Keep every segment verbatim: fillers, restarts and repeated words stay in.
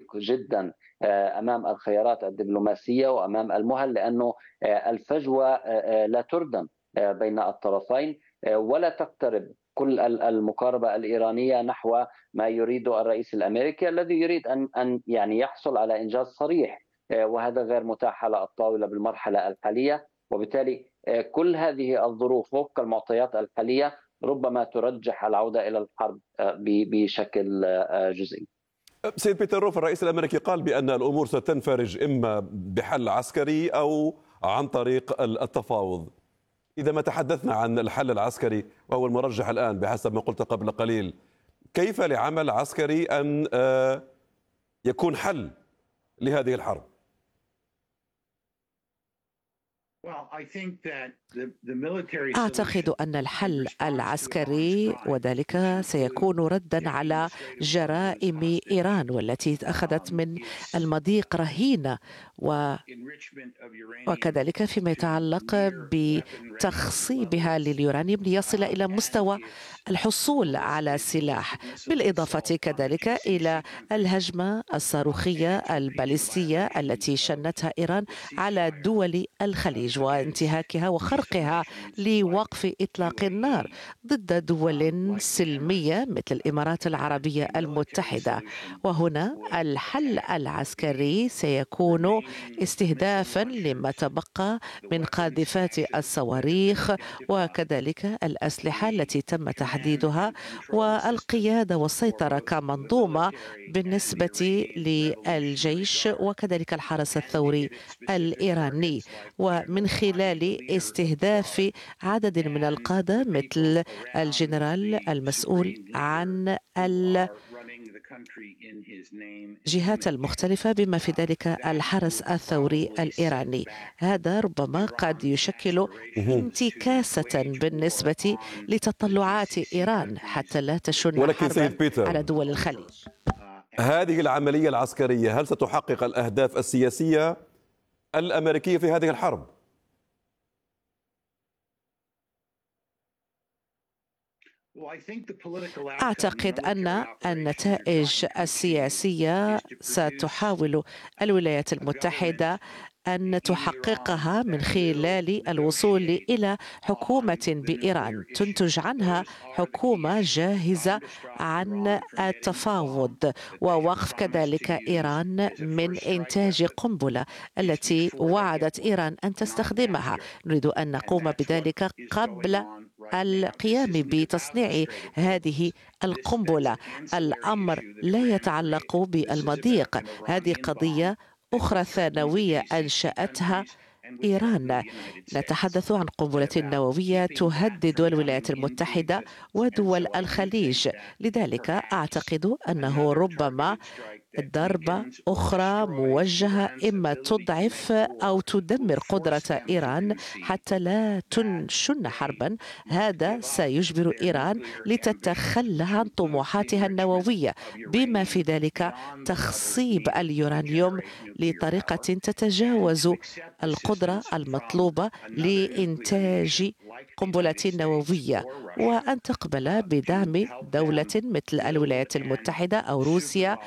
ضيق جدا أمام الخيارات الدبلوماسية وأمام المهل، لأنه الفجوة لا تردم بين الطرفين ولا تقترب كل المقاربة الإيرانية نحو ما يريد الرئيس الأمريكي الذي يريد أن أن يعني يحصل على إنجاز صريح، وهذا غير متاح على الطاولة بالمرحلة الحالية. وبالتالي كل هذه الظروف وفق المعطيات الحالية ربما ترجح العودة إلى الحرب بشكل جزئي. سيد بيتر روف، الرئيس الأمريكي قال بأن الأمور ستنفرج إما بحل عسكري أو عن طريق التفاوض. إذا ما تحدثنا عن الحل العسكري وهو المرجح الآن بحسب ما قلت قبل قليل، كيف لعمل عسكري أن يكون حل لهذه الحرب؟ أعتقد أن الحل العسكري وذلك سيكون ردا على جرائم إيران والتي أخذت من المضيق رهينة، و... وكذلك فيما يتعلق بتخصيبها لليورانيوم ليصل إلى مستوى الحصول على سلاح، بالإضافة كذلك إلى الهجمة الصاروخية الباليستية التي شنتها إيران على دول الخليج وانتهاكها وخرقها لوقف إطلاق النار ضد دول سلمية مثل الإمارات العربية المتحدة. وهنا الحل العسكري سيكون استهدافا لما تبقى من قاذفات الصواريخ وكذلك الأسلحة التي تم تحديدها والقيادة والسيطرة كمنظومة بالنسبة للجيش وكذلك الحرس الثوري الإيراني، ومن خلال استهداف عدد من القادة مثل الجنرال المسؤول عن الجهات المختلفة بما في ذلك الحرس الثوري الإيراني. هذا ربما قد يشكل انتكاسة بالنسبة لتطلعات إيران حتى لا تشن حربا على دول الخليج. هذه العملية العسكرية هل ستحقق الأهداف السياسية الأمريكية في هذه الحرب؟ أعتقد أن النتائج السياسية ستحاول الولايات المتحدة أن تحققها من خلال الوصول إلى حكومة بإيران تنتج عنها حكومة جاهزة عن التفاوض ووقف كذلك إيران من إنتاج قنبلة التي وعدت إيران أن تستخدمها. نريد أن نقوم بذلك قبل القيام بتصنيع هذه القنبلة. الأمر لا يتعلق بالمضيق، هذه قضية أخرى ثانوية أنشأتها إيران. نتحدث عن قنبلة نووية تهدد الولايات المتحدة ودول الخليج، لذلك أعتقد أنه ربما ضربة أخرى موجهة إما تضعف أو تدمر قدرة إيران حتى لا تنشن حربا. هذا سيجبر إيران لتتخلى عن طموحاتها النووية بما في ذلك تخصيب اليورانيوم لطريقة تتجاوز القدرة المطلوبة لإنتاج قنبلة نووية، وأن تقبل بدعم دولة مثل الولايات المتحدة أو روسيا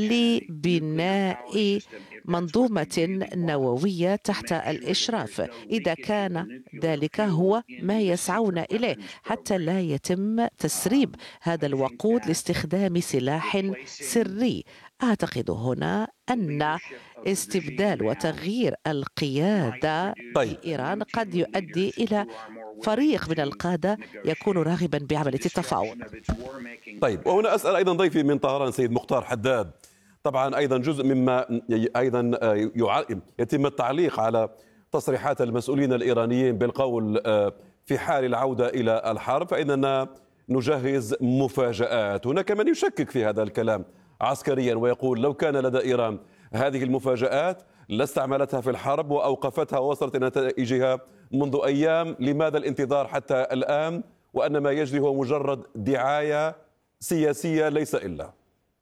لبناء منظومة نووية تحت الإشراف، إذا كان ذلك هو ما يسعون إليه حتى لا يتم تسريب هذا الوقود لاستخدام سلاح سري. أعتقد هنا أن استبدال وتغيير القيادة طيب. في إيران قد يؤدي إلى فريق من القادة يكون راغبا بعملية التفاوض. طيب، وهنا أسأل أيضا ضيفي من طهران سيد مختار حداد، طبعا أيضا جزء مما أيضا يتم التعليق على تصريحات المسؤولين الإيرانيين بالقول في حال العودة إلى الحرب فإننا نجهز مفاجآت. هناك من يشكك في هذا الكلام عسكريا ويقول لو كان لدى إيران هذه المفاجآت لاستعملتها في الحرب وأوقفتها ووصلت إلى نتائجها منذ أيام، لماذا الانتظار حتى الآن وأن ما يجري هو مجرد دعاية سياسية ليس إلا؟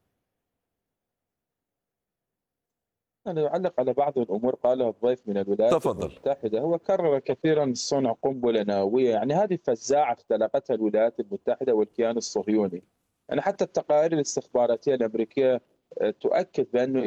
أنا أعلق على بعض الأمور قالها الضيف من الولايات تفضل. المتحدة. هو كرر كثيرا صنع قنبلة نووية، يعني هذه فزاعة اختلقتها الولايات المتحدة والكيان الصهيوني. يعني حتى التقارير الاستخباراتية الأمريكية تؤكد بأنه